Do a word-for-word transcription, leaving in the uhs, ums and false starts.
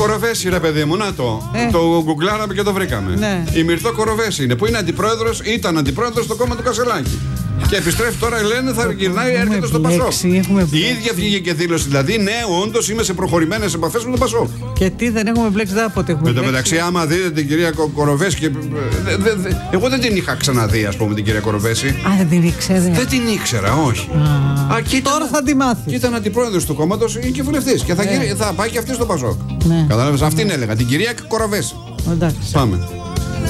Κοροβέση, ρε παιδί μου, να το. Ε. Το γκουγκλάραμε και το βρήκαμε. Ναι. Η Μυρτώ Κοροβέση είναι, που είναι αντιπρόεδρος, ήταν αντιπρόεδρος στο κόμμα του Κασελάκη. Και επιστρέφει τώρα, λένε, θα γυρνάει, έρχεται στο Πασόκ. Η ίδια βγήκε και δήλωσε, δηλαδή, ναι, όντως είμαι σε προχωρημένες επαφές με τον Πασόκ. Και τι δεν έχουμε μπλέξει, δεν αποτέχουμε. Εν τω μεταξύ, άμα δείτε την κυρία Κοροβέση. Και... Δε, δε, δε, εγώ δεν την είχα ξαναδεί, ας πούμε, την κυρία Κοροβέση. Α, δεν την ήξερε. Δεν την ήξερα, όχι. Α, Α, και τώρα ήταν, θα τη μάθει. Και ήταν αντιπρόεδρος του κόμματος και βουλευτής. Και θα, Ε. γυρι, θα πάει και αυτή στο Πασόκ. Ναι. Κατάλαβες, αυτήν έλεγα, την κυρία Κοροβέση. Εντάξει. Πάμε.